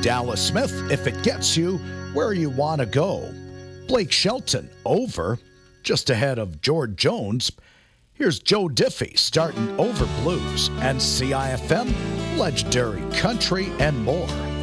Dallas Smith, if it gets you where you want to go. Blake Shelton over, just ahead of George Jones. Here's Joe Diffie starting over blues and CIFM, legendary country, and more.